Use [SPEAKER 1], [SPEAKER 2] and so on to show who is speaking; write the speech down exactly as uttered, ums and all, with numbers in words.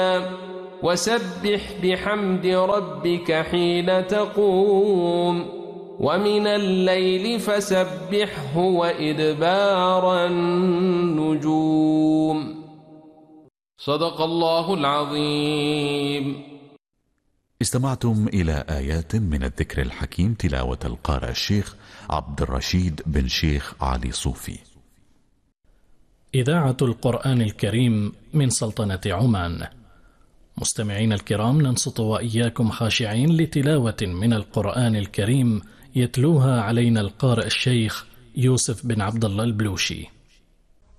[SPEAKER 1] وسبح بحمد ربك حين تقوم ومن الليل فسبحه وإدبار النجوم. صدق الله العظيم.
[SPEAKER 2] استمعتم إلى آيات من الذكر الحكيم، تلاوة القارئ الشيخ عبد الرشيد بن شيخ علي صوفي.
[SPEAKER 3] إذاعة القرآن الكريم من سلطنة عمان. مستمعين الكرام، ننصت وإياكم خاشعين لتلاوة من القرآن الكريم يتلوها علينا القارئ الشيخ يوسف بن عبد الله البلوشي.